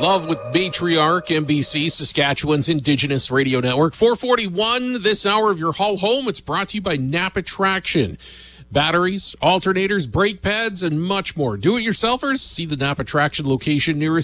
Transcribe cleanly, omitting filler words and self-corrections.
Love with Matriarch, NBC, Saskatchewan's Indigenous Radio Network. 441 this hour of your Haul Home. It's brought to you by Napa Traction. Batteries, alternators, brake pads, and much more. Do-it-yourselfers? See the Napa Traction location nearest